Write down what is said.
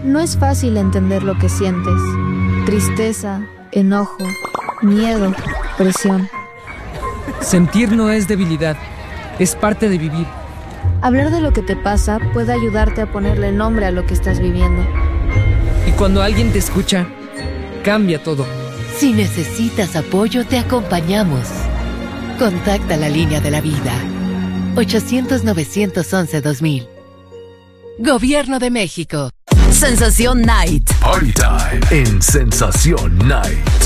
No es fácil entender lo que sientes. Tristeza, enojo, miedo, presión. Sentir no es debilidad, es parte de vivir. Hablar de lo que te pasa puede ayudarte a ponerle nombre a lo que estás viviendo. Y cuando alguien te escucha, cambia todo. Si necesitas apoyo, te acompañamos. Contacta la línea de la vida. 800-911-2000. Gobierno de México. Sensación Night. Party time en Sensación Night.